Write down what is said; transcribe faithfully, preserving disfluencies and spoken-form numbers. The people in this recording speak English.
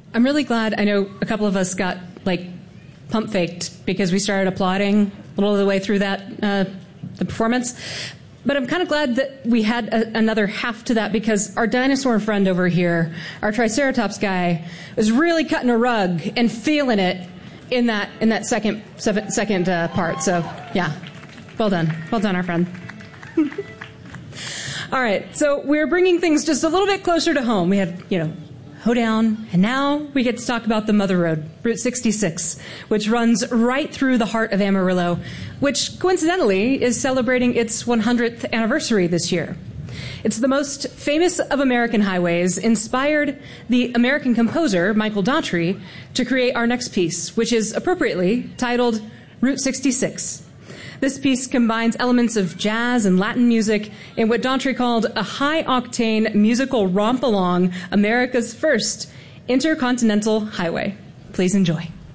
I'm really glad. I know a couple of us got, like, pump faked because we started applauding a little of the way through that, uh, the performance. But I'm kind of glad that we had a, another half to that, because our dinosaur friend over here, our Triceratops guy, was really cutting a rug and feeling it in that in that second second uh, part. So, yeah, well done. Well done, our friend. All right, so we're bringing things just a little bit closer to home. We had, you know, Hoedown, and now we get to talk about the Mother Road, Route sixty-six, which runs right through the heart of Amarillo, which coincidentally is celebrating its one hundredth anniversary this year. It's the most famous of American highways, inspired the American composer Michael Daughtry to create our next piece, which is appropriately titled Route sixty-six. This piece combines elements of jazz and Latin music in what Daughtry called a high-octane musical romp along America's first intercontinental highway. Please enjoy.